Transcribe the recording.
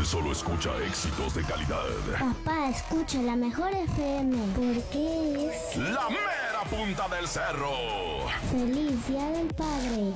Él solo escucha éxitos de calidad. Papá, escucha la mejor FM porque es La mera punta del cerro. Feliz Día del Padre.